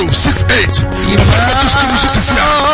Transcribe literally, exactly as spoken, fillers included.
six eight. On va tous corriger ceci là.